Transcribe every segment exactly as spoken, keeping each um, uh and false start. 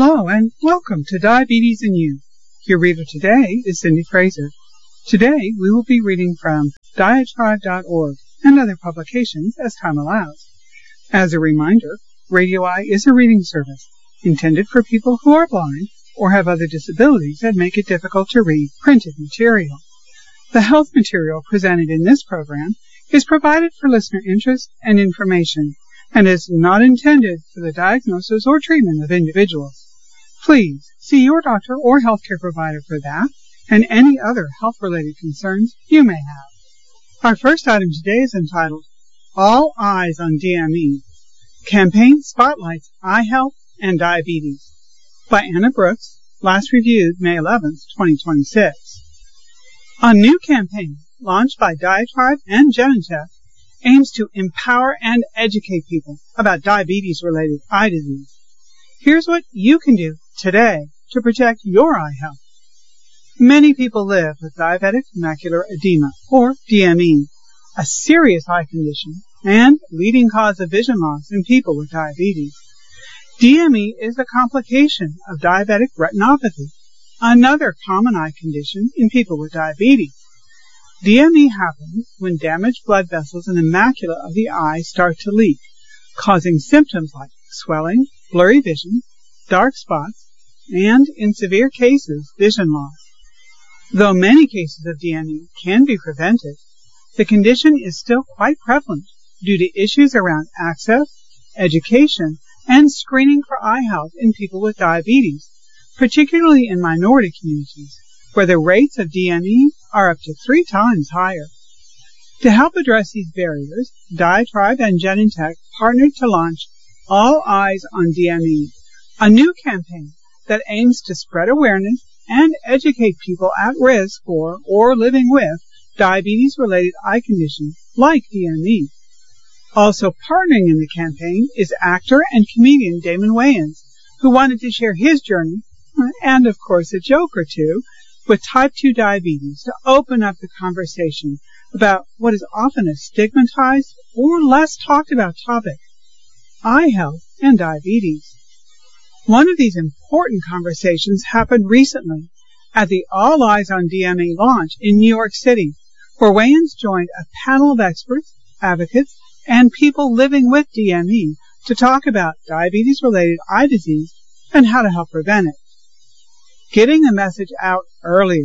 Hello and welcome to Diabetes and You. Your reader today is Cindy Fraser. Today we will be reading from diatribe dot org and other publications as time allows. As a reminder, Radio Eye is a reading service intended for people who are blind or have other disabilities that make it difficult to read printed material. The health material presented in this program is provided for listener interest and information and is not intended for the diagnosis or treatment of individuals. Please see your doctor or healthcare provider for that and any other health-related concerns you may have. Our first item today is entitled, All Eyes on D M E. Campaign Spotlights Eye Health and Diabetes by Anna Brooks, last reviewed May eleventh, twenty twenty-six. A new campaign launched by Diatribe and Genentech aims to empower and educate people about diabetes-related eye disease. Here's what you can do today to protect your eye health. Many people live with diabetic macular edema, or D M E, a serious eye condition and leading cause of vision loss in people with diabetes. D M E is a complication of diabetic retinopathy, another common eye condition in people with diabetes. D M E happens when damaged blood vessels in the macula of the eye start to leak, causing symptoms like swelling, blurry vision, dark spots, and, in severe cases, vision loss. Though many cases of D M E can be prevented, the condition is still quite prevalent due to issues around access, education, and screening for eye health in people with diabetes, particularly in minority communities, where the rates of D M E are up to three times higher. To help address these barriers, Diatribe and Genentech partnered to launch All Eyes on D M E, a new campaign that aims to spread awareness and educate people at risk for or living with diabetes-related eye conditions like D M E. Also partnering in the campaign is actor and comedian Damon Wayans, who wanted to share his journey, and of course a joke or two, with type two diabetes to open up the conversation about what is often a stigmatized or less talked about topic, eye health and diabetes. One of these important conversations happened recently at the All Eyes on D M E launch in New York City, where Wayans joined a panel of experts, advocates, and people living with D M E to talk about diabetes-related eye disease and how to help prevent it. Getting the message out earlier.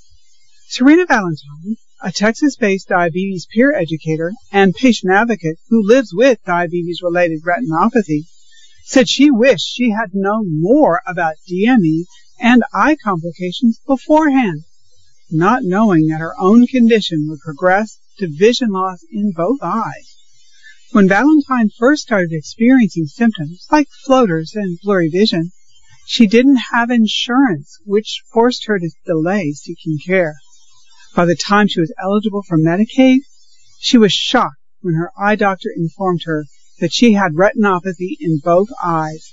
Serena Valentine, a Texas-based diabetes peer educator and patient advocate who lives with diabetes-related retinopathy, said she wished she had known more about D M E and eye complications beforehand, not knowing that her own condition would progress to vision loss in both eyes. When Valentine first started experiencing symptoms like floaters and blurry vision, she didn't have insurance, which forced her to delay seeking care. By the time she was eligible for Medicaid, she was shocked when her eye doctor informed her that she had retinopathy in both eyes.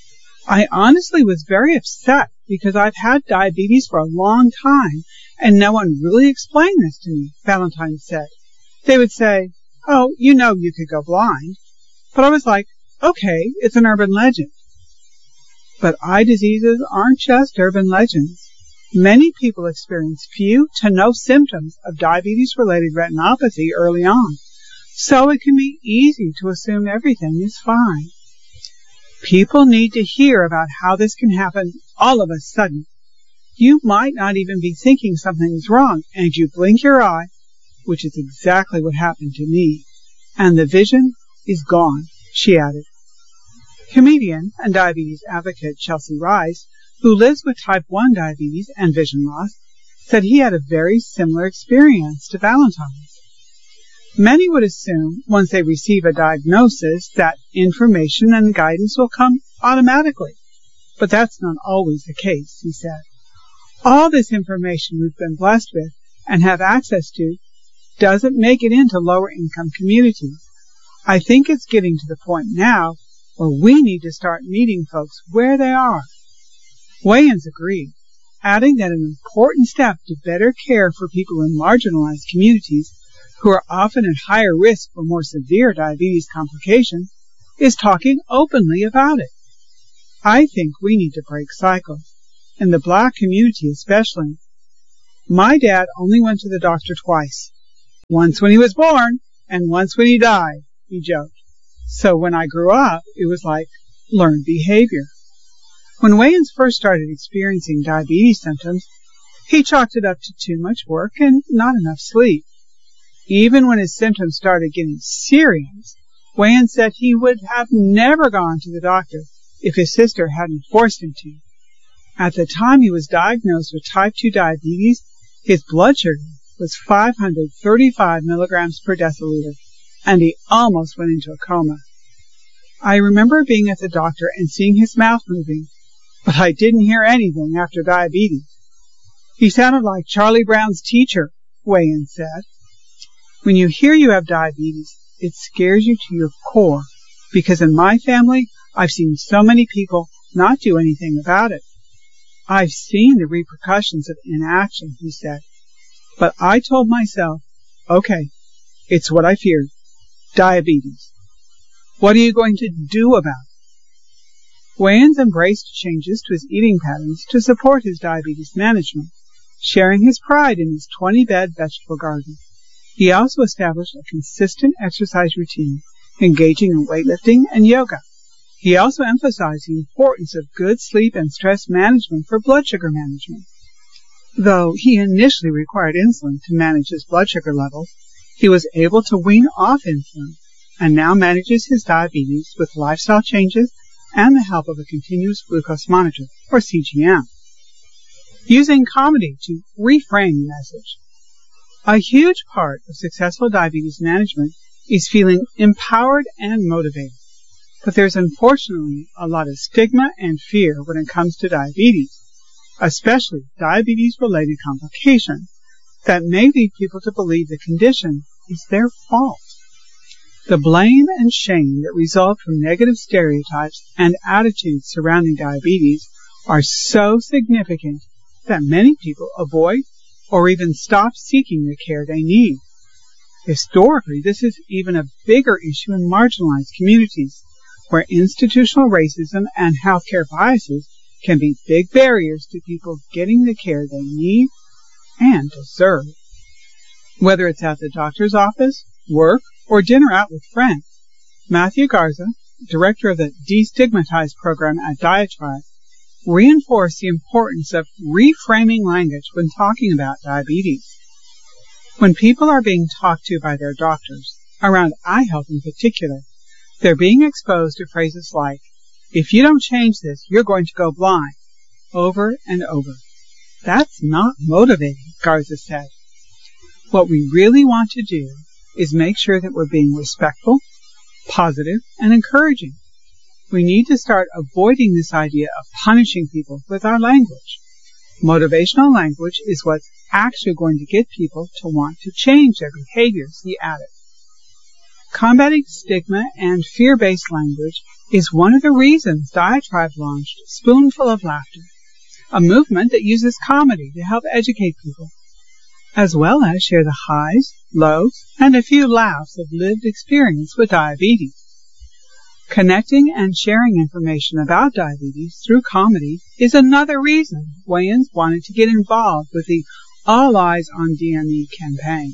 I honestly was very upset because I've had diabetes for a long time and no one really explained this to me, Valentine said. They would say, oh, you know you could go blind. But I was like, okay, it's an urban legend. But eye diseases aren't just urban legends. Many people experience few to no symptoms of diabetes-related retinopathy early on, so it can be easy to assume everything is fine. People need to hear about how this can happen all of a sudden. You might not even be thinking something's wrong, and you blink your eye, which is exactly what happened to me, and the vision is gone, she added. Comedian and diabetes advocate Chelsea Rice, who lives with type one diabetes and vision loss, said he had a very similar experience to Valentine's. Many would assume once they receive a diagnosis that information and guidance will come automatically, but that's not always the case, he said. All this information we've been blessed with and have access to doesn't make it into lower-income communities. I think it's getting to the point now where we need to start meeting folks where they are. Wayans agreed, adding that an important step to better care for people in marginalized communities who are often at higher risk for more severe diabetes complications is talking openly about it. I think we need to break cycles, in the black community especially. My dad only went to the doctor twice, once when he was born and once when he died, he joked. So when I grew up, it was like learned behavior. When Wayans first started experiencing diabetes symptoms, he chalked it up to too much work and not enough sleep. Even when his symptoms started getting serious, Wayans said he would have never gone to the doctor if his sister hadn't forced him to. At the time he was diagnosed with type two diabetes, his blood sugar was five hundred thirty-five milligrams per deciliter, and he almost went into a coma. I remember being at the doctor and seeing his mouth moving, but I didn't hear anything after diabetes. He sounded like Charlie Brown's teacher, Wayans said. When you hear you have diabetes, it scares you to your core, because in my family, I've seen so many people not do anything about it. I've seen the repercussions of inaction, he said. But I told myself, okay, it's what I feared, diabetes. What are you going to do about it? Wayans embraced changes to his eating patterns to support his diabetes management, sharing his pride in his twenty-bed vegetable garden. He also established a consistent exercise routine, engaging in weightlifting and yoga. He also emphasized the importance of good sleep and stress management for blood sugar management. Though he initially required insulin to manage his blood sugar levels, he was able to wean off insulin and now manages his diabetes with lifestyle changes and the help of a continuous glucose monitor, or C G M. Using comedy to reframe the message. A huge part of successful diabetes management is feeling empowered and motivated. But there's unfortunately a lot of stigma and fear when it comes to diabetes, especially diabetes-related complications that may lead people to believe the condition is their fault. The blame and shame that result from negative stereotypes and attitudes surrounding diabetes are so significant that many people avoid or even stop seeking the care they need. Historically, this is even a bigger issue in marginalized communities, where institutional racism and healthcare biases can be big barriers to people getting the care they need and deserve. Whether it's at the doctor's office, work, or dinner out with friends, Matthew Garza, director of the Destigmatize program at Diatribe, reinforced the importance of reframing language when talking about diabetes. When people are being talked to by their doctors, around eye health in particular, they're being exposed to phrases like, if you don't change this, you're going to go blind, over and over. That's not motivating, Garza said. What we really want to do is make sure that we're being respectful, positive, and encouraging. We need to start avoiding this idea of punishing people with our language. Motivational language is what's actually going to get people to want to change their behaviors, he added. Combating stigma and fear-based language is one of the reasons Diatribe launched Spoonful of Laughter, a movement that uses comedy to help educate people, as well as share the highs, lows, and a few laughs of lived experience with diabetes. Connecting and sharing information about diabetes through comedy is another reason Wayans wanted to get involved with the All Eyes on D M E campaign.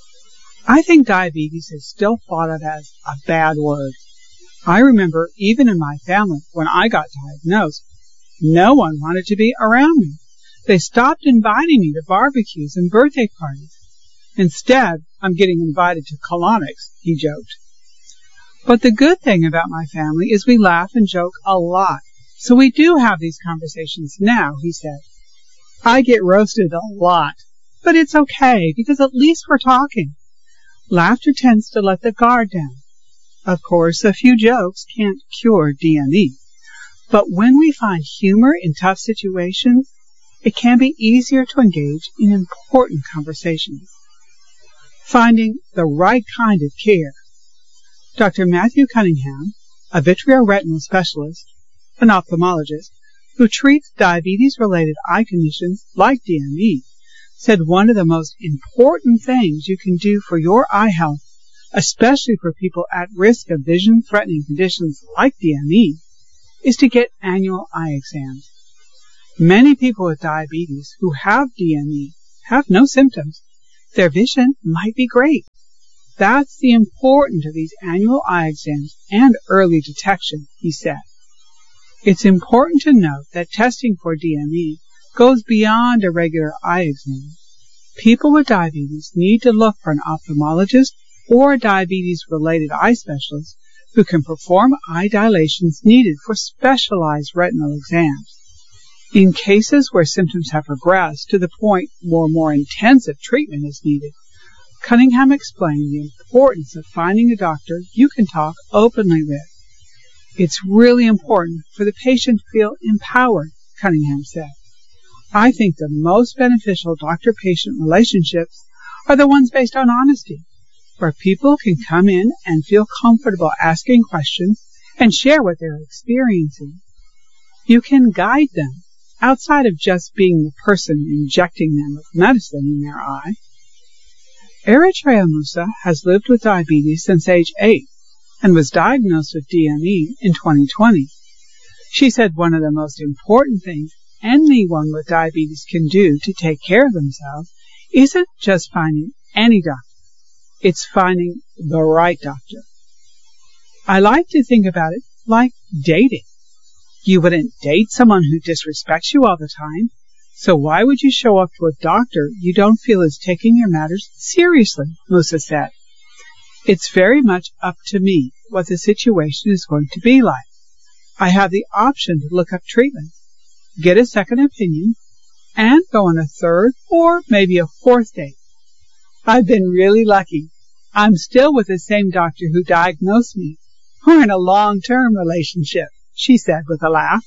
I think diabetes is still thought of as a bad word. I remember even in my family, when I got diagnosed, no one wanted to be around me. They stopped inviting me to barbecues and birthday parties. Instead, I'm getting invited to colonics, he joked. But the good thing about my family is we laugh and joke a lot. So we do have these conversations now, he said. I get roasted a lot, but it's okay because at least we're talking. Laughter tends to let the guard down. Of course, a few jokes can't cure D M E. But when we find humor in tough situations, it can be easier to engage in important conversations. Finding the right kind of care. Doctor Matthew Cunningham, a vitreoretinal specialist, an ophthalmologist, who treats diabetes-related eye conditions like D M E, said one of the most important things you can do for your eye health, especially for people at risk of vision-threatening conditions like D M E, is to get annual eye exams. Many people with diabetes who have D M E have no symptoms. Their vision might be great. That's the importance of these annual eye exams and early detection, he said. It's important to note that testing for D M E goes beyond a regular eye exam. People with diabetes need to look for an ophthalmologist or a diabetes-related eye specialist who can perform eye dilations needed for specialized retinal exams. In cases where symptoms have progressed to the point where more intensive treatment is needed, Cunningham explained the importance of finding a doctor you can talk openly with. It's really important for the patient to feel empowered, Cunningham said. I think the most beneficial doctor-patient relationships are the ones based on honesty, where people can come in and feel comfortable asking questions and share what they're experiencing. You can guide them outside of just being the person injecting them with medicine in their eye. Eritrea Musa has lived with diabetes since age eight and was diagnosed with D M E in twenty twenty. She said one of the most important things anyone with diabetes can do to take care of themselves isn't just finding any doctor. It's finding the right doctor. I like to think about it like dating. You wouldn't date someone who disrespects you all the time, so why would you show up to a doctor you don't feel is taking your matters seriously, Musa said. It's very much up to me what the situation is going to be like. I have the option to look up treatment, get a second opinion, and go on a third or maybe a fourth date. I've been really lucky. I'm still with the same doctor who diagnosed me. We're in a long-term relationship, she said with a laugh.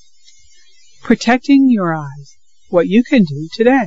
Protecting your eyes, what you can do today.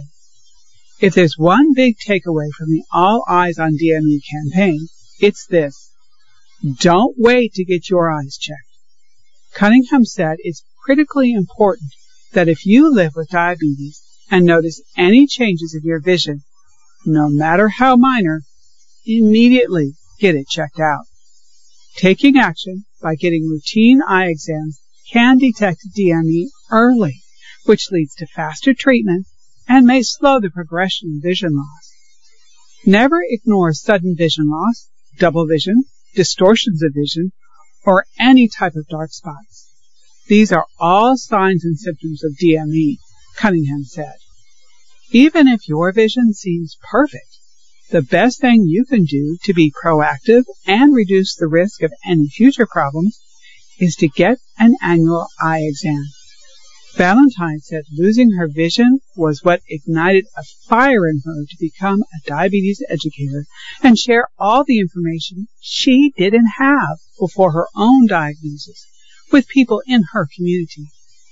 If there's one big takeaway from the All Eyes on D M E campaign, it's this. Don't wait to get your eyes checked. Cunningham said it's critically important that if you live with diabetes and notice any changes of your vision, no matter how minor, immediately get it checked out. Taking action by getting routine eye exams can detect D M E early, which leads to faster treatment and may slow the progression of vision loss. Never ignore sudden vision loss, double vision, distortions of vision, or any type of dark spots. These are all signs and symptoms of D M E, Cunningham said. Even if your vision seems perfect, the best thing you can do to be proactive and reduce the risk of any future problems is to get an annual eye exam. Valentine said losing her vision was what ignited a fire in her to become a diabetes educator and share all the information she didn't have before her own diagnosis with people in her community.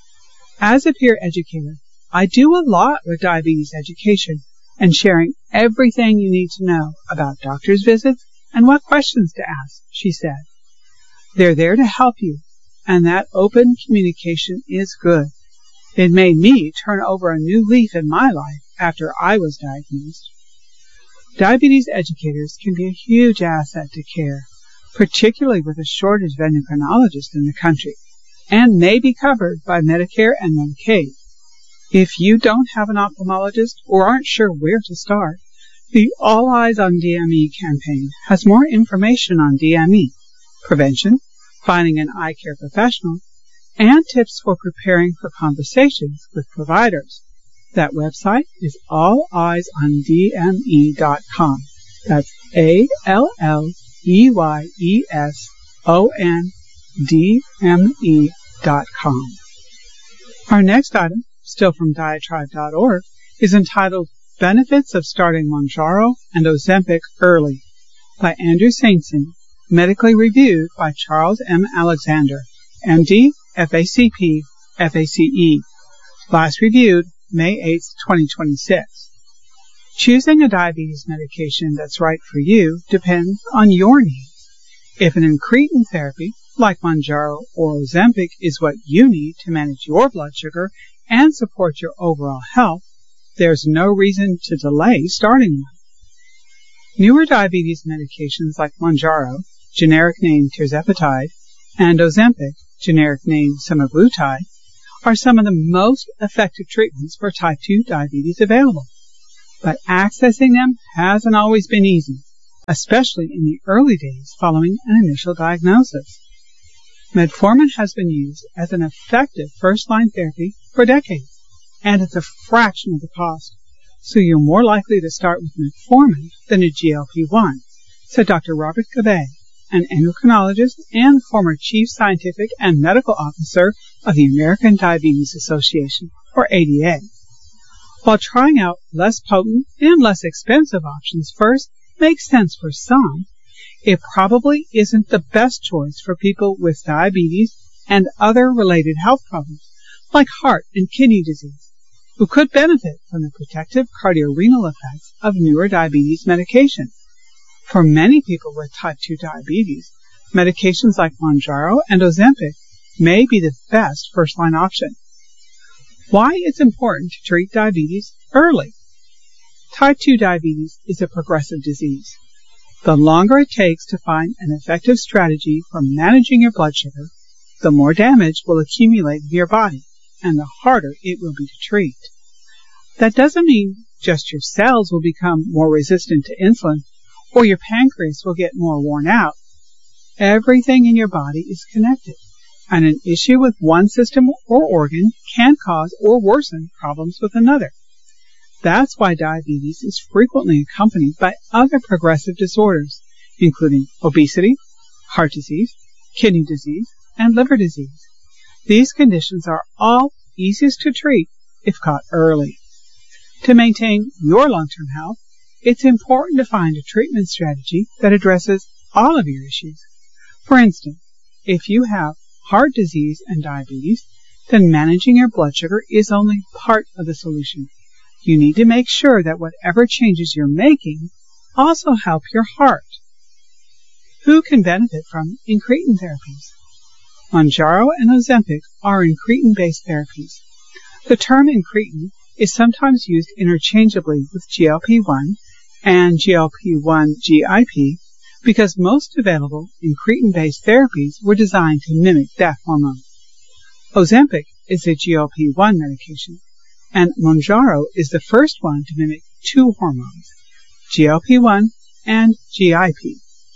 As a peer educator, I do a lot with diabetes education and sharing everything you need to know about doctor's visits and what questions to ask, she said. They're there to help you, and that open communication is good. It made me turn over a new leaf in my life after I was diagnosed. Diabetes educators can be a huge asset to care, particularly with a shortage of endocrinologists in the country, and may be covered by Medicare and Medicaid. If you don't have an ophthalmologist or aren't sure where to start, the All Eyes on D M E campaign has more information on D M E, prevention, finding an eye care professional, and tips for preparing for conversations with providers. That website is all eyes on D M E dot com. That's A L L E Y E S O N D M E dot com. Our next item, still from diatribe dot org, is entitled Benefits of Starting Mounjaro and Ozempic Early by Andrew Saintson, medically reviewed by Charles M. Alexander, M D, F A C P, F A C E. Last reviewed May eighth, twenty twenty-six. Choosing a diabetes medication that's right for you depends on your needs. If an incretin therapy, like Mounjaro or Ozempic, is what you need to manage your blood sugar and support your overall health, there's no reason to delay starting one. Newer diabetes medications like Mounjaro, generic name tirzepatide, and Ozempic, generic name semaglutide, are some of the most effective treatments for type two diabetes available. But accessing them hasn't always been easy, especially in the early days following an initial diagnosis. Metformin has been used as an effective first-line therapy for decades, and it's a fraction of the cost, so you're more likely to start with metformin than a G L P one, said Doctor Robert Gabbay, an endocrinologist and former Chief Scientific and Medical Officer of the American Diabetes Association, or A D A. While trying out less potent and less expensive options first makes sense for some, it probably isn't the best choice for people with diabetes and other related health problems, like heart and kidney disease, who could benefit from the protective cardiorenal effects of newer diabetes medication. For many people with type two diabetes, medications like Mounjaro and Ozempic may be the best first-line option. Why it's important to treat diabetes early. Type two diabetes is a progressive disease. The longer it takes to find an effective strategy for managing your blood sugar, the more damage will accumulate in your body, and the harder it will be to treat. That doesn't mean just your cells will become more resistant to insulin, or your pancreas will get more worn out. Everything in your body is connected, and an issue with one system or organ can cause or worsen problems with another. That's why diabetes is frequently accompanied by other progressive disorders, including obesity, heart disease, kidney disease, and liver disease. These conditions are all easiest to treat if caught early. To maintain your long-term health, it's important to find a treatment strategy that addresses all of your issues. For instance, if you have heart disease and diabetes, then managing your blood sugar is only part of the solution. You need to make sure that whatever changes you're making also help your heart. Who can benefit from incretin therapies? Mounjaro and Ozempic are incretin-based therapies. The term incretin is sometimes used interchangeably with G L P one and G L P one G I P because most available incretin-based therapies were designed to mimic that hormone. Ozempic is a G L P one medication, and Mounjaro is the first one to mimic two hormones, G L P one and G I P.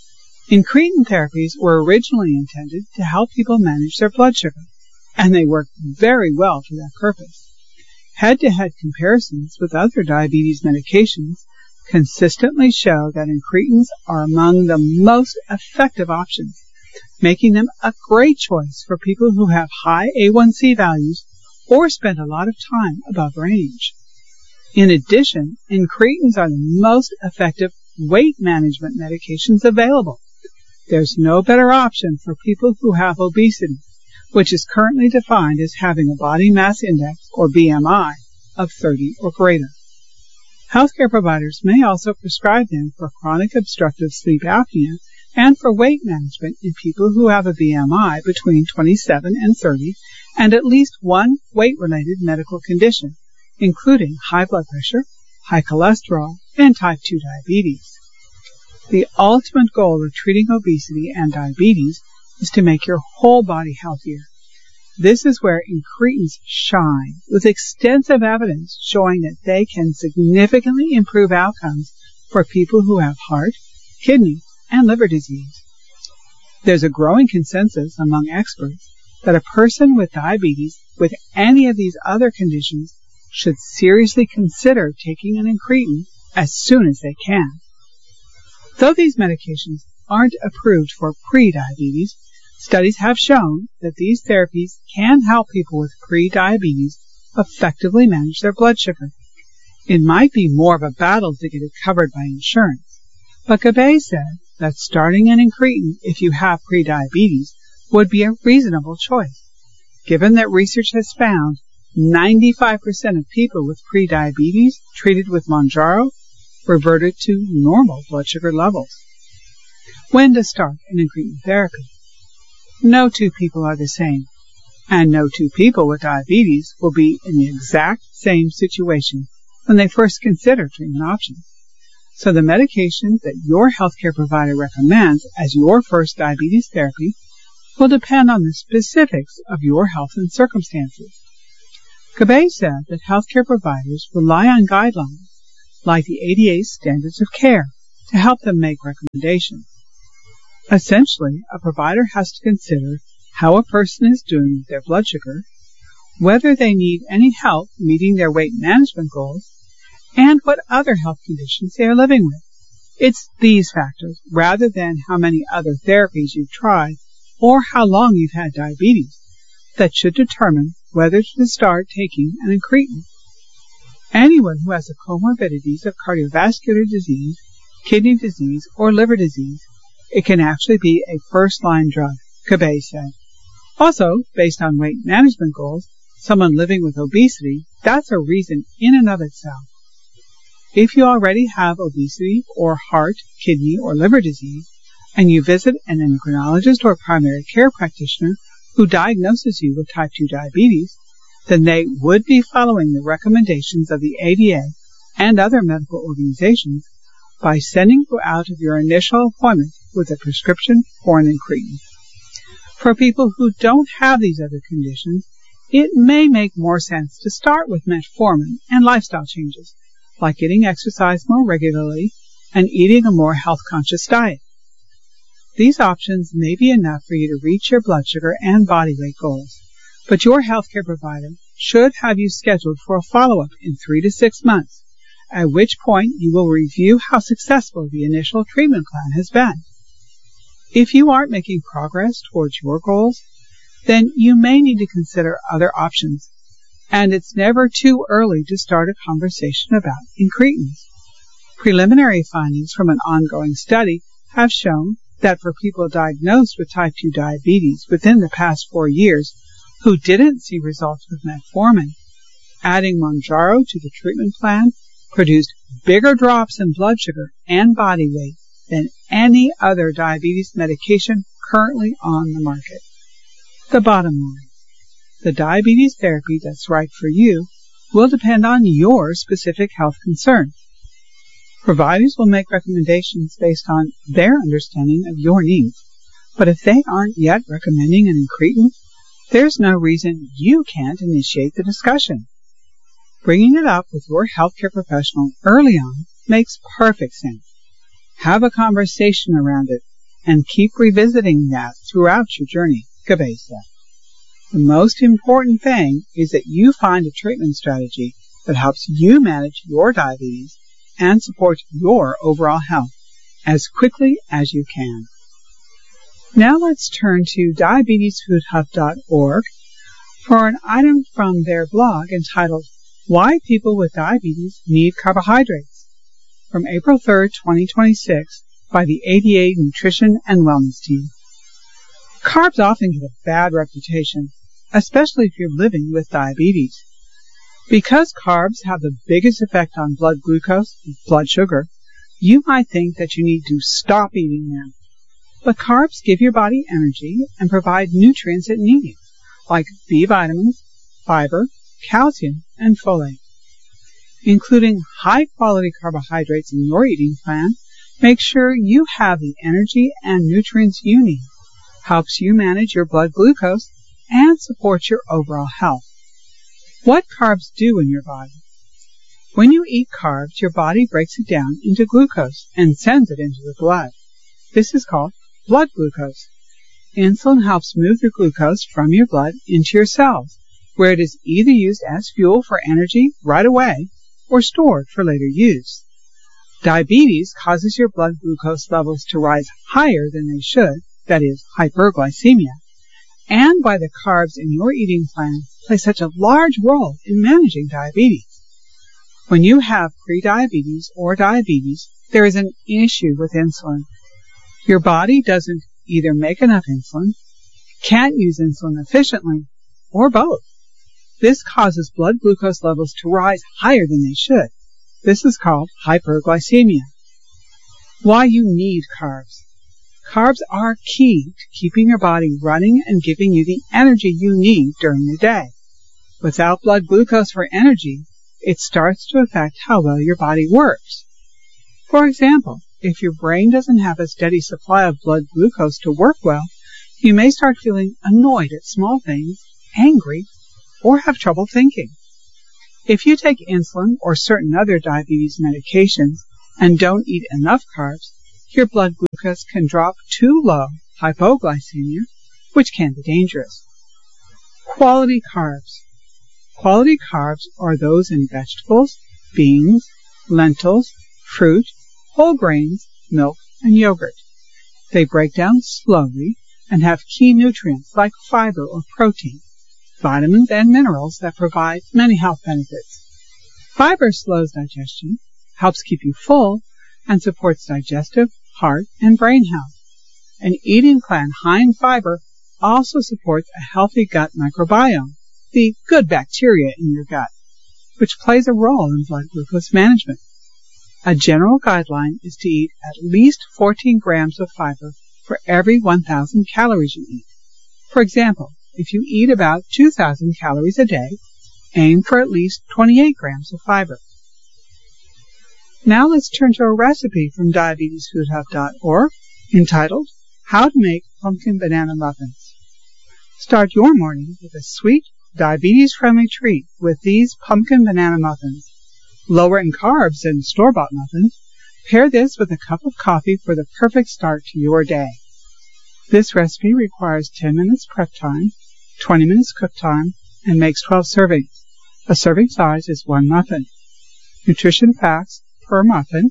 Incretin therapies were originally intended to help people manage their blood sugar, and they work very well for that purpose. Head-to-head comparisons with other diabetes medications consistently show that incretins are among the most effective options, making them a great choice for people who have high A one C values or spend a lot of time above range. In addition, incretins are the most effective weight management medications available. There's no better option for people who have obesity, which is currently defined as having a body mass index, or B M I, of thirty or greater. Healthcare providers may also prescribe them for chronic obstructive sleep apnea and for weight management in people who have a B M I between twenty-seven and thirty and at least one weight-related medical condition, including high blood pressure, high cholesterol, and type two diabetes. The ultimate goal of treating obesity and diabetes is to make your whole body healthier. This is where incretins shine, with extensive evidence showing that they can significantly improve outcomes for people who have heart, kidney, and liver disease. There's a growing consensus among experts that a person with diabetes with any of these other conditions should seriously consider taking an incretin as soon as they can. Though these medications aren't approved for pre-diabetes, studies have shown that these therapies can help people with pre-diabetes effectively manage their blood sugar. It might be more of a battle to get it covered by insurance, but Gabbay said that starting an incretin if you have pre-diabetes would be a reasonable choice, given that research has found ninety-five percent of people with pre-diabetes treated with Mounjaro reverted to normal blood sugar levels. When to start an incretin therapy? No two people are the same, and no two people with diabetes will be in the exact same situation when they first consider treatment options. So the medication that your healthcare provider recommends as your first diabetes therapy will depend on the specifics of your health and circumstances. Gabbay said that healthcare providers rely on guidelines like the A D A's Standards of Care to help them make recommendations. Essentially, a provider has to consider how a person is doing with their blood sugar, whether they need any help meeting their weight management goals, and what other health conditions they are living with. It's these factors, rather than how many other therapies you've tried or how long you've had diabetes, that should determine whether to start taking an incretin. Anyone who has the comorbidities of cardiovascular disease, kidney disease, or liver disease, it can actually be a first-line drug, Gabbay said. Also, based on weight management goals, someone living with obesity, that's a reason in and of itself. If you already have obesity or heart, kidney, or liver disease, and you visit an endocrinologist or primary care practitioner who diagnoses you with type two diabetes, then they would be following the recommendations of the A D A and other medical organizations by sending you out of your initial appointment with a prescription for an incretin. For people who don't have these other conditions, it may make more sense to start with metformin and lifestyle changes, like getting exercise more regularly and eating a more health-conscious diet. These options may be enough for you to reach your blood sugar and body weight goals, but your healthcare provider should have you scheduled for a follow-up in three to six months, at which point you will review how successful the initial treatment plan has been. If you aren't making progress towards your goals, then you may need to consider other options, and it's never too early to start a conversation about incretins. Preliminary findings from an ongoing study have shown that for people diagnosed with type two diabetes within the past four years who didn't see results with metformin, adding Mounjaro to the treatment plan produced bigger drops in blood sugar and body weight than any other diabetes medication currently on the market. The bottom line: the diabetes therapy that's right for you will depend on your specific health concerns. Providers will make recommendations based on their understanding of your needs, but if they aren't yet recommending an incretin, there's no reason you can't initiate the discussion. Bringing it up with your healthcare professional early on makes perfect sense. Have a conversation around it and keep revisiting that throughout your journey, Gabbay said. The most important thing is that you find a treatment strategy that helps you manage your diabetes and support your overall health as quickly as you can. Now let's turn to diabetes food hub dot org for an item from their blog entitled Why People with Diabetes Need Carbohydrates, from April third, twenty twenty-six, by the A D A Nutrition and Wellness Team. Carbs often get a bad reputation, especially if you're living with diabetes. Because carbs have the biggest effect on blood glucose, blood sugar, you might think that you need to stop eating them. But carbs give your body energy and provide nutrients it needs, like B vitamins, fiber, calcium, and folate. Including high-quality carbohydrates in your eating plan, make sure you have the energy and nutrients you need, helps you manage your blood glucose, and supports your overall health. What carbs do in your body? When you eat carbs, your body breaks it down into glucose and sends it into the blood. This is called blood glucose. Insulin helps move the glucose from your blood into your cells, where it is either used as fuel for energy right away or stored for later use. Diabetes causes your blood glucose levels to rise higher than they should, that is, hyperglycemia, and why the carbs in your eating plan play such a large role in managing diabetes. When you have prediabetes or diabetes, there is an issue with insulin. Your body doesn't either make enough insulin, can't use insulin efficiently, or both. This causes blood glucose levels to rise higher than they should. This is called hyperglycemia. Why you need carbs. Carbs are key to keeping your body running and giving you the energy you need during the day. Without blood glucose for energy, it starts to affect how well your body works. For example, if your brain doesn't have a steady supply of blood glucose to work well, You may start feeling annoyed at small things, angry, or have trouble thinking. If you take insulin or certain other diabetes medications and don't eat enough carbs, your blood glucose can drop too low, hypoglycemia, which can be dangerous. Quality carbs. Quality carbs are those in vegetables, beans, lentils, fruit, whole grains, milk, and yogurt. They break down slowly and have key nutrients like fiber or protein, vitamins, and minerals that provide many health benefits. Fiber slows digestion, helps keep you full, and supports digestive, heart, and brain health. An eating plan high in fiber also supports a healthy gut microbiome, the good bacteria in your gut, which plays a role in blood glucose management. A general guideline is to eat at least fourteen grams of fiber for every one thousand calories you eat. For example, if you eat about two thousand calories a day, aim for at least twenty-eight grams of fiber. Now let's turn to a recipe from diabetes food hub dot org entitled, How to Make Pumpkin Banana Muffins. Start your morning with a sweet, diabetes-friendly treat with these pumpkin banana muffins. Lower in carbs than store-bought muffins, pair this with a cup of coffee for the perfect start to your day. This recipe requires ten minutes prep time, twenty minutes cook time, and makes twelve servings. A serving size is one muffin. Nutrition facts per muffin: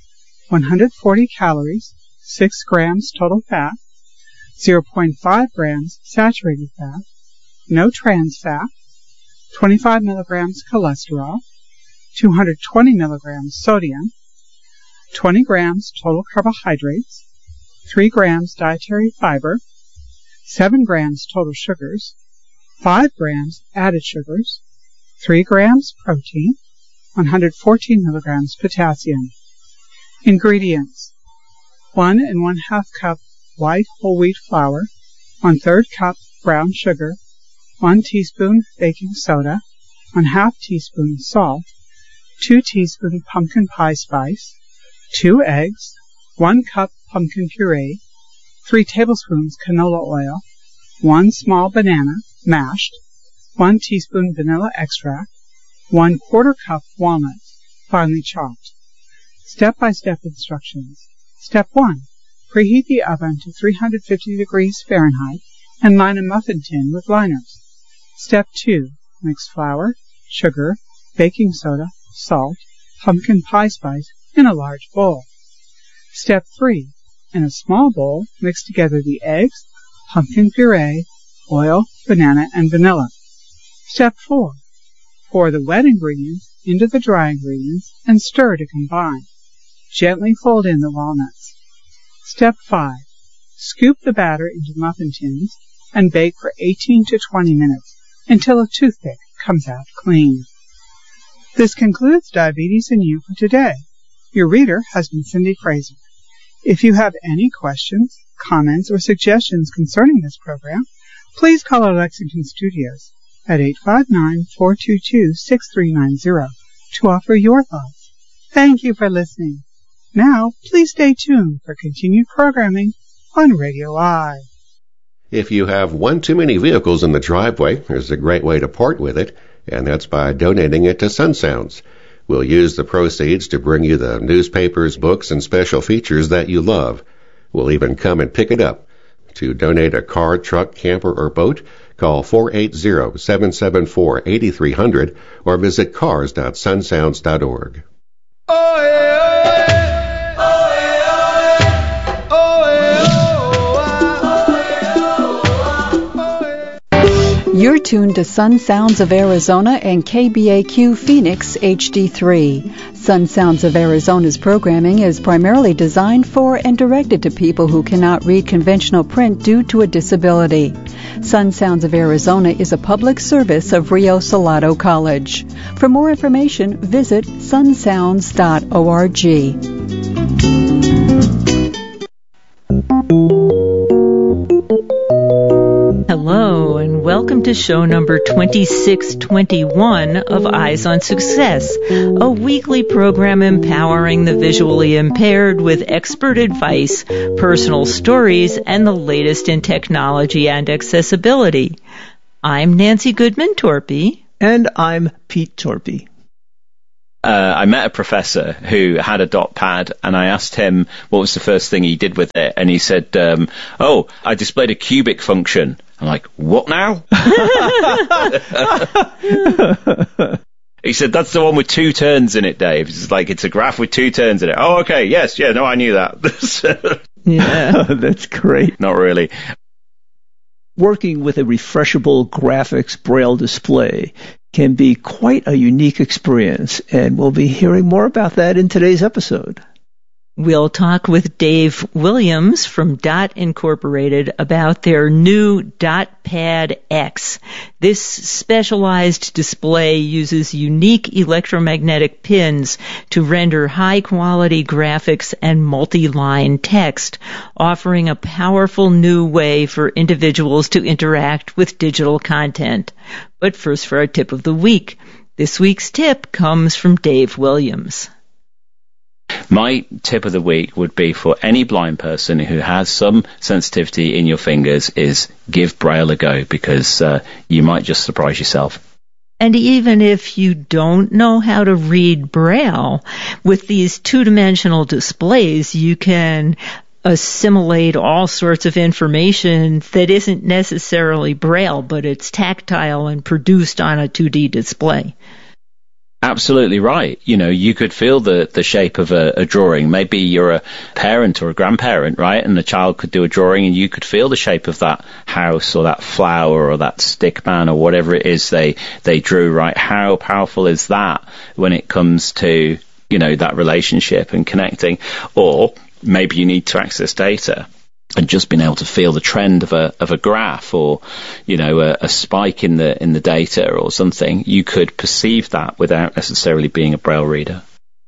one hundred forty calories, six grams total fat, zero point five grams saturated fat, no trans fat, twenty-five milligrams cholesterol, two hundred twenty milligrams sodium, twenty grams total carbohydrates, three grams dietary fiber, seven grams total sugars, five grams added sugars, three grams protein, one hundred fourteen milligrams potassium. Ingredients: one and one half cup white whole wheat flour, one third cup brown sugar, one teaspoon baking soda, one half teaspoon salt, two teaspoons pumpkin pie spice, two eggs, one cup pumpkin puree, three tablespoons canola oil, one small banana, mashed, one teaspoon vanilla extract, one quarter cup walnuts, finely chopped. Step-by-step instructions. Step one. Preheat the oven to three hundred fifty degrees Fahrenheit and line a muffin tin with liners. Step two. Mix flour, sugar, baking soda, salt, pumpkin pie spice in a large bowl. Step three. In a small bowl, mix together the eggs, pumpkin puree, oil, banana, and vanilla. Step four. Pour the wet ingredients into the dry ingredients and stir to combine. Gently fold in the walnuts. Step five. Scoop the batter into muffin tins and bake for eighteen to twenty minutes until a toothpick comes out clean. This concludes Diabetes and You for today. Your reader has been Cindy Fraser. If you have any questions, comments, or suggestions concerning this program, please call our Lexington studios at eight five nine, four two two, six three nine zero to offer your thoughts. Thank you for listening. Now, please stay tuned for continued programming on Radio I. If you have one too many vehicles in the driveway, there's a great way to part with it, and that's by donating it to Sun Sounds. We'll use the proceeds to bring you the newspapers, books, and special features that you love. We'll even come and pick it up. To donate a car, truck, camper, or boat, call four eight zero, seven seven four, eight three zero zero or visit cars dot sun sounds dot org. Oh, yeah, oh, yeah. You're tuned to Sun Sounds of Arizona and K B A Q Phoenix H D three. Sun Sounds of Arizona's programming is primarily designed for and directed to people who cannot read conventional print due to a disability. Sun Sounds of Arizona is a public service of Rio Salado College. For more information, visit sun sounds dot org. Hello, and welcome to to show number twenty-six twenty-one of Eyes on Success, a weekly program empowering the visually impaired with expert advice, personal stories, and the latest in technology and accessibility. I'm Nancy Goodman Torpy. And I'm Pete Torpy. Uh, I met a professor who had a dot pad, and I asked him what was the first thing he did with it, and he said, um, oh, I displayed a cubic function. I'm like, what now? He said, that's the one with two turns in it, Dave. It's like, it's a graph with two turns in it. Oh, okay, yes, yeah, no, I knew that. Yeah, that's great. Not really. Working with a refreshable graphics braille display can be quite a unique experience, and we'll be hearing more about that in today's episode. We'll talk with Dave Williams from Dot Incorporated about their new DotPad X. This specialized display uses unique electromagnetic pins to render high-quality graphics and multi-line text, offering a powerful new way for individuals to interact with digital content. But first for our tip of the week. This week's tip comes from Dave Williams. My tip of the week would be for any blind person who has some sensitivity in your fingers is give Braille a go, because uh, you might just surprise yourself. And even if you don't know how to read Braille, with these two-dimensional displays, you can assimilate all sorts of information that isn't necessarily Braille, but it's tactile and produced on a two D display. Absolutely right. You know, you could feel the, the shape of a, a drawing. Maybe you're a parent or a grandparent, right? And the child could do a drawing and you could feel the shape of that house or that flower or that stick man or whatever it is they, they drew, right? How powerful is that when it comes to, you know, that relationship and connecting? Or maybe you need to access data. And just being able to feel the trend of a of a graph, or you know, a, a spike in the in the data or something, you could perceive that without necessarily being a Braille reader.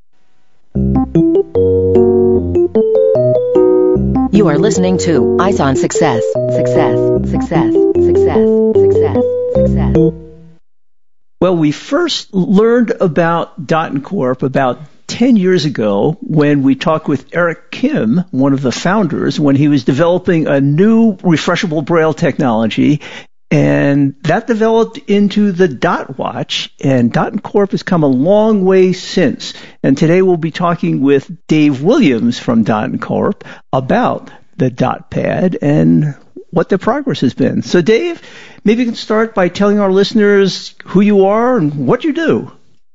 You are listening to Eyes on Success. Success. Success. Success. Success. Success. Well, we first learned about Dot and Corp about ten years ago when we talked with Eric Kim, one of the founders, when he was developing a new refreshable Braille technology, and that developed into the Dot Watch, and Dot and Corp has come a long way since. And today we'll be talking with Dave Williams from Dot and Corp about the DotPad and what the progress has been. So Dave, maybe you can start by telling our listeners who you are and what you do.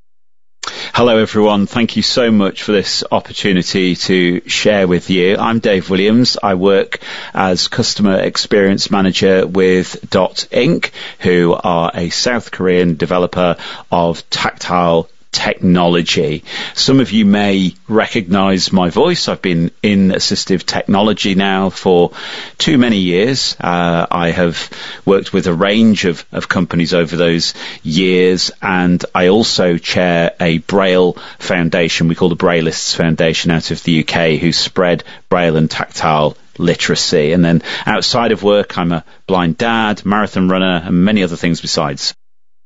Hello, everyone. Thank you so much for this opportunity to share with you. I'm Dave Williams. I work as Customer Experience Manager with Dot Incorporated, who are a South Korean developer of tactile technology. Some of you may recognize my voice. I've been in assistive technology now for too many years. Uh, I have worked with a range of, of companies over those years, and I also chair a Braille foundation we call the Braillists Foundation out of the U K, who spread Braille and tactile literacy. And then outside of work, I'm a blind dad, marathon runner, and many other things besides.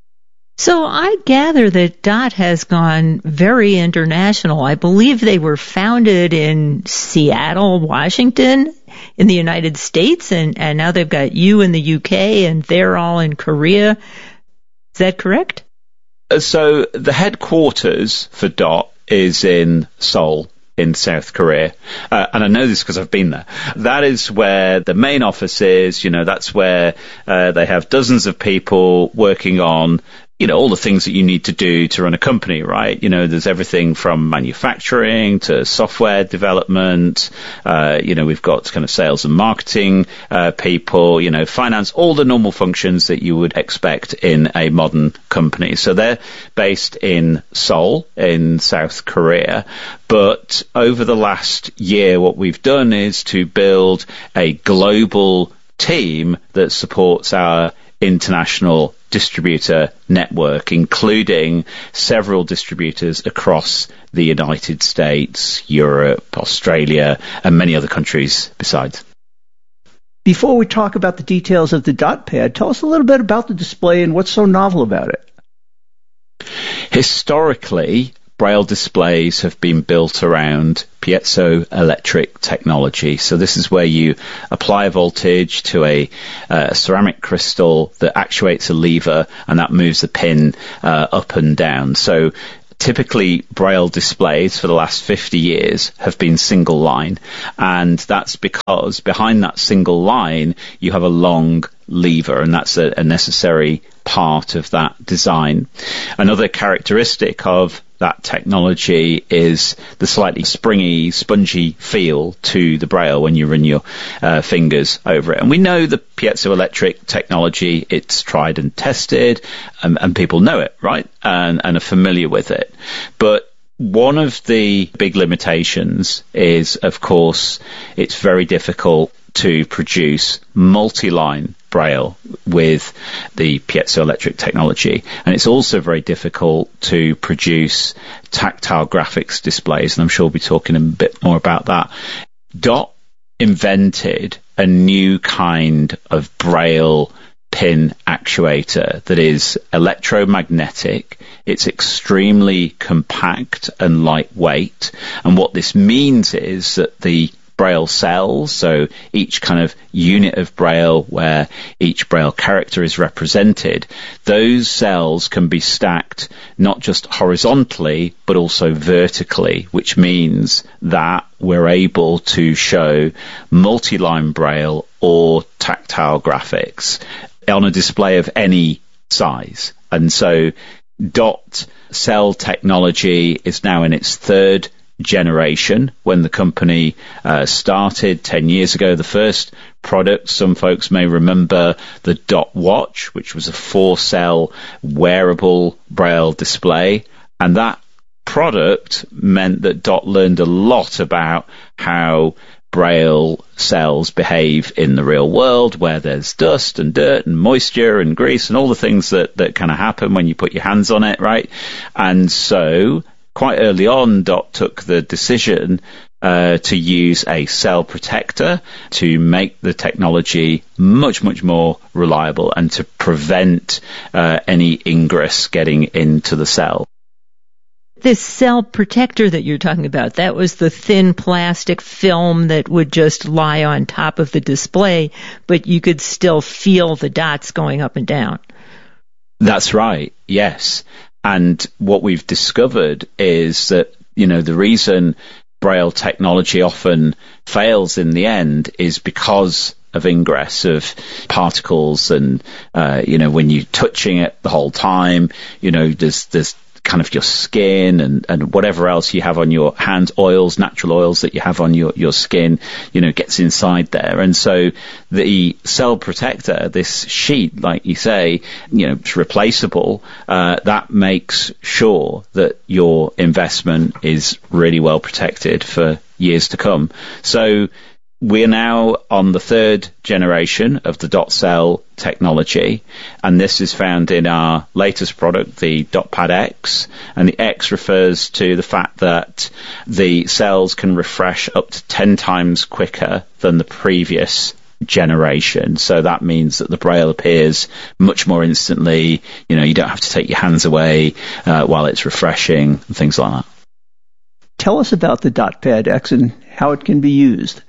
So I gather that Dot has gone very international. I believe they were founded in Seattle, Washington, in the United States, and, and now they've got you in the U K, and they're all in Korea. Is that correct? So the headquarters for Dot is in Seoul, in South Korea. Uh, and I know this because I've been there. That is where the main office is. You know, that's where uh, they have dozens of people working on, you know, all the things that you need to do to run a company, right? You know, there's everything from manufacturing to software development. Uh, you know, we've got kind of sales and marketing uh, people, you know, finance, all the normal functions that you would expect in a modern company. So they're based in Seoul, in South Korea. But over the last year, what we've done is to build a global team that supports our international distributor network, including several distributors across the United States, Europe, Australia, and many other countries besides. Before we talk about the details of the dot pad, tell us a little bit about the display and what's so novel about it. Historically, Braille displays have been built around piezoelectric technology. So this is where you apply a voltage to a uh, ceramic crystal that actuates a lever, and that moves the pin uh, up and down. So typically, Braille displays for the last fifty years have been single line, and that's because behind that single line you have a long lever, and that's a, a necessary part of that design. Another characteristic of that technology is the slightly springy, spongy feel to the Braille when you run your uh, fingers over it. And we know the piezoelectric technology, it's tried and tested, and, and people know it, right, and, and are familiar with it. But one of the big limitations is, of course, it's very difficult to produce multi-line Braille with the piezoelectric technology, and it's also very difficult to produce tactile graphics displays, and I'm sure we'll be talking a bit more about that. Dot invented a new kind of Braille pin actuator that is electromagnetic. It's extremely compact and lightweight, and what this means is that the Braille cells, so each kind of unit of Braille where each Braille character is represented, those cells can be stacked not just horizontally but also vertically, which means that we're able to show multi-line Braille or tactile graphics on a display of any size. And so dot cell technology is now in its third generation. When the company uh, started ten years ago, the first product, some folks may remember the Dot Watch, which was a four-cell wearable Braille display, and that product meant that Dot learned a lot about how Braille cells behave in the real world, where there's dust and dirt and moisture and grease and all the things that, that kind of happen when you put your hands on it, right? And so quite early on, Dot took the decision uh, to use a cell protector to make the technology much, much more reliable and to prevent uh, any ingress getting into the cell. This cell protector that you're talking about, that was the thin plastic film that would just lie on top of the display, but you could still feel the dots going up and down. That's right, yes. And what we've discovered is that, you know, the reason Braille technology often fails in the end is because of ingress of particles and, uh, you know, when you're touching it the whole time, you know, there's, there's kind of your skin and, and whatever else you have on your hands, oils, natural oils that you have on your, your skin, you know, gets inside there. And so the cell protector, this sheet, like you say, you know, it's replaceable. Uh, that makes sure that your investment is really well protected for years to come. So we're now on the third generation of the dot cell technology, and this is found in our latest product, the DotPad X, and the X refers to the fact that the cells can refresh up to ten times quicker than the previous generation. So that means that the Braille appears much more instantly. You know, you don't have to take your hands away uh, while it's refreshing and things like that. Tell us about the DotPad X and how it can be used.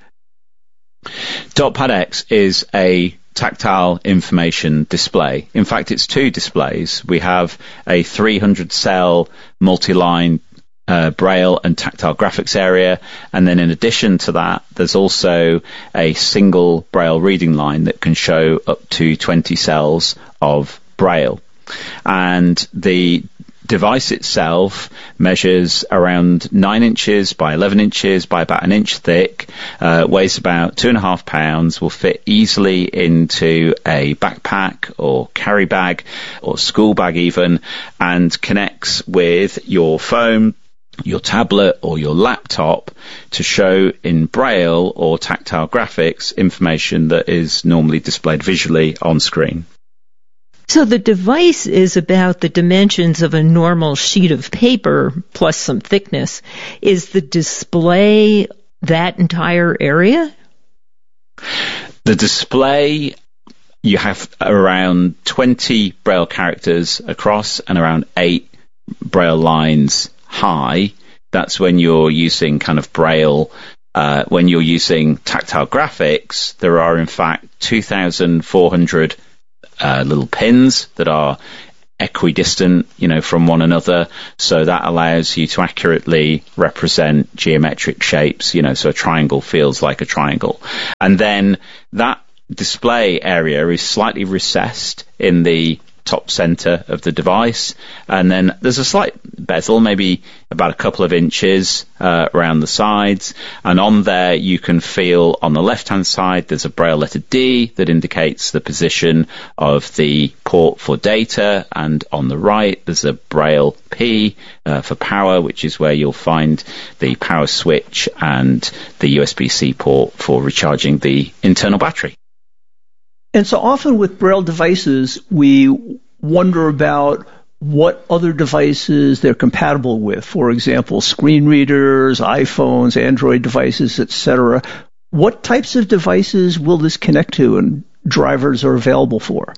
DotPad X is a tactile information display. In fact, it's two displays. We have a three hundred cell multi-line uh, Braille and tactile graphics area, and then in addition to that, there's also a single Braille reading line that can show up to twenty cells of Braille. And the device itself measures around nine inches by eleven inches by about an inch thick, uh, weighs about two and a half pounds, will fit easily into a backpack or carry bag or school bag even, and connects with your phone, your tablet or your laptop to show in Braille or tactile graphics information that is normally displayed visually on screen. So the device is about the dimensions of a normal sheet of paper plus some thickness. Is the display that entire area? The display, you have around twenty Braille characters across and around eight Braille lines high. That's when you're using kind of Braille. Uh, when you're using tactile graphics, there are in fact two thousand four hundred uh, little pins that are equidistant, you know, from one another. So that allows you to accurately represent geometric shapes, you know, so a triangle feels like a triangle. And then that display area is slightly recessed in the top center of the device, and then there's a slight bezel, maybe about a couple of inches uh, around the sides, and on there you can feel on the left hand side there's a Braille letter D that indicates the position of the port for data, and on the right there's a Braille P uh, for power, which is where you'll find the power switch and the U S B C port for recharging the internal battery. And so often with Braille devices, we wonder about what other devices they're compatible with. For example, screen readers, iPhones, Android devices, et cetera. What types of devices will this connect to and drivers are available for?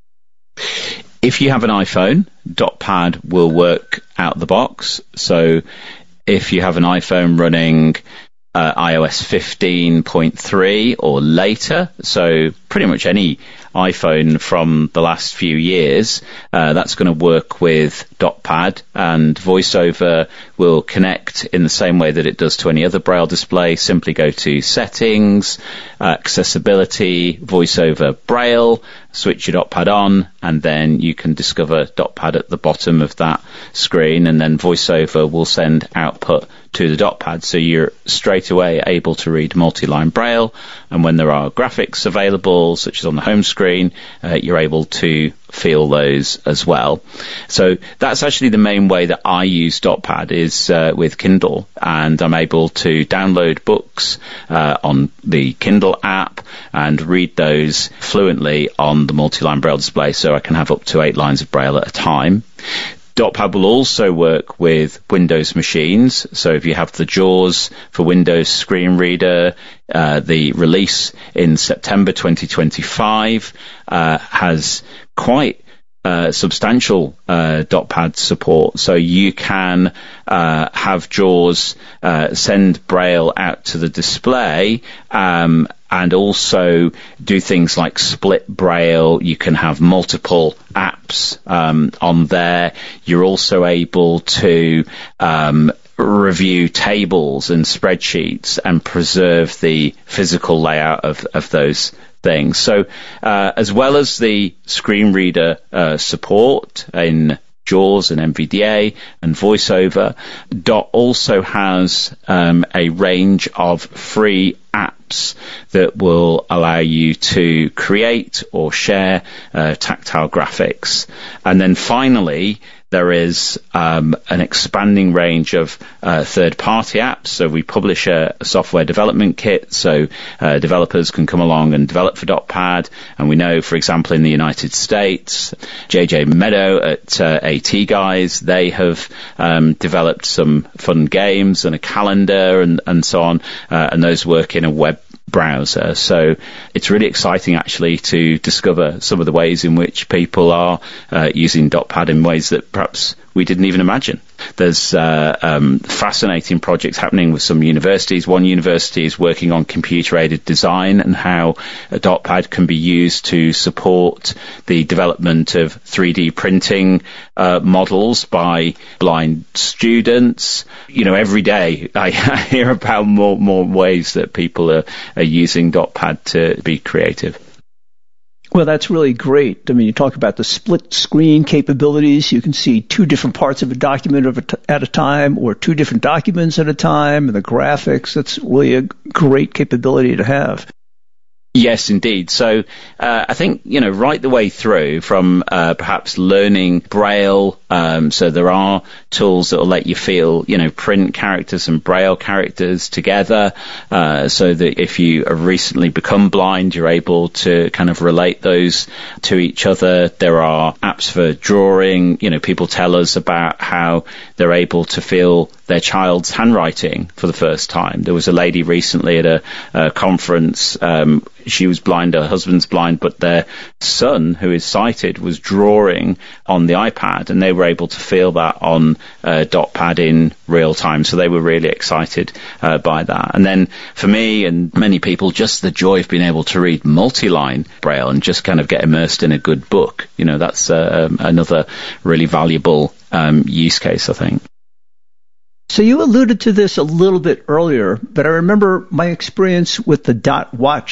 If you have an iPhone, DotPad will work out the box. So if you have an iPhone running Uh, i O S fifteen point three or later, so pretty much any iPhone from the last few years, uh, that's going to work with DotPad, and VoiceOver will connect in the same way that it does to any other Braille display. Simply go to Settings, uh, Accessibility, VoiceOver Braille, switch your DotPad on, and then you can discover DotPad at the bottom of that screen, and then VoiceOver will send output to the DotPad, so you're straight away able to read multi-line Braille, and when there are graphics available, such as on the home screen, uh, you're able to feel those as well. So that's actually the main way that I use DotPad is uh, with Kindle, and I'm able to download books uh, on the Kindle app and read those fluently on the multi-line Braille display, so I can have up to eight lines of Braille at a time. DotPad will also work with Windows machines. So if you have the JAWS for Windows Screen Reader, uh, the release in September twenty twenty-five uh, has quite uh, substantial uh, DotPad support. So you can uh, have JAWS uh, send Braille out to the display, um, and also do things like split Braille. You can have multiple apps um, on there. You're also able to um, review tables and spreadsheets and preserve the physical layout of, of those things. So uh, as well as the screen reader uh, support in JAWS and N V D A and VoiceOver, Dot also has um, a range of free apps that will allow you to create or share uh, tactile graphics. And then finally, there is um, an expanding range of uh, third-party apps. So we publish a, a software development kit, so uh, developers can come along and develop for DotPad. And we know, for example, in the United States, J J Meadow at uh, AT Guys, they have um, developed some fun games and a calendar and, and so on, uh, and those work in a web browser. So it's really exciting actually to discover some of the ways in which people are uh, using DotPad in ways that perhaps we didn't even imagine. There's uh, um, fascinating projects happening with some universities. One university is working on computer-aided design and how a DotPad can be used to support the development of three D printing uh, models by blind students. You know, every day I, I hear about more more ways that people are, are using DotPad to be creative. Well, that's really great. I mean, you talk about the split screen capabilities. You can see two different parts of a document at a time or two different documents at a time, and the graphics. That's really a great capability to have. Yes, indeed. So uh, I think, you know, right the way through from uh, perhaps learning Braille. Um, so there are tools that will let you feel, you know, print characters and Braille characters together, uh, so that if you have recently become blind, you're able to kind of relate those to each other. There are apps for drawing. You know, people tell us about how they're able to feel their child's handwriting for the first time. There was a lady recently at a, a conference. Um, she was blind, her husband's blind, but their son, who is sighted, was drawing on the iPad, and they were able to feel that on uh, DotPad in real time. So they were really excited uh, by that. And then for me and many people, just the joy of being able to read multi-line Braille and just kind of get immersed in a good book. You know, that's uh, another really valuable um, use case, I think. So you alluded to this a little bit earlier, but I remember my experience with the Dot Watch